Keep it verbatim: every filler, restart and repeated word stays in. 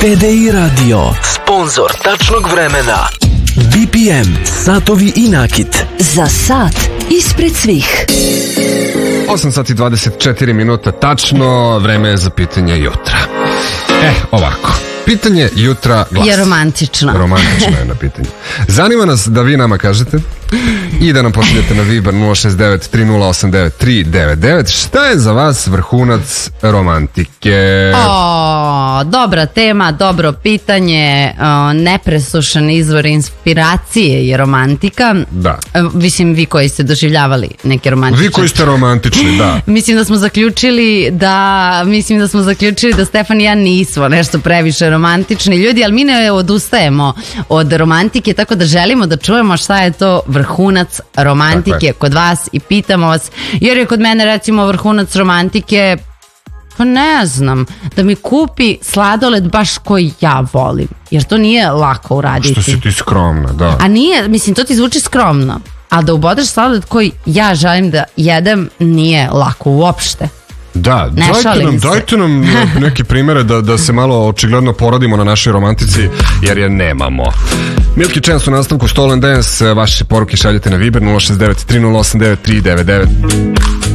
T D I Radio, sponsor tačnog vremena. B P M, satovi i nakit. Za sat ispred svih. osam sati i dvadeset četiri minuta tačno, vreme je za pitanje jutra. E, ovako. Pitanje jutra glasi. Je romantično. Romantično je na pitanje. Zanima nas da vi nama kažete i da nam pošaljete na Viber nula šest devet tri nula osam devet tri devet devet šta je za vas vrhunac romantike? O, dobra tema, dobro pitanje, o, nepresušan izvor inspiracije je romantika. Da. Mislim, vi koji ste doživljavali neke romantične. Vi koji ste romantični, da. Mislim da smo zaključili da mislim da smo zaključili da Stefan i ja nismo nešto previše romantični ljudi, ali mi ne odustajemo od romantike, tako da želimo da čujemo šta je to vrhunac romantike kod vas i pitamo vas, jer je kod mene recimo vrhunac romantike, pa ne znam, da mi kupi sladoled baš koji ja volim, jer to nije lako uraditi. Što si ti skromna, da. A nije, mislim, to ti zvuči skromno, a da ubodeš sladoled koji ja želim da jedem nije lako uopšte. Da, Ne dajte nam, se. dajte nam neke primere da, da se malo očigledno poradimo na našoj romantici, jer je nemamo. Milky Chance u nastavku Stolen Dance, vaše poruke šaljete na Viber nula šest devet tri nula osam devet tri devet devet.